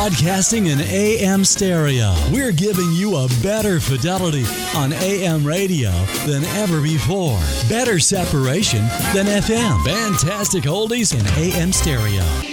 Broadcasting in AM stereo, we're giving you a better fidelity on AM radio than ever before. Better separation than FM. Fantastic oldies in AM stereo.